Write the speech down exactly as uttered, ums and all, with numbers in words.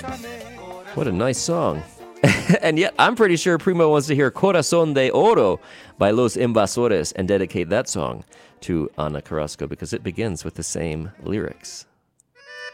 What a nice song. And yet, I'm pretty sure Primo wants to hear Corazón de Oro by Los Invasores and dedicate that song to Ana Carrasco because it begins with the same lyrics.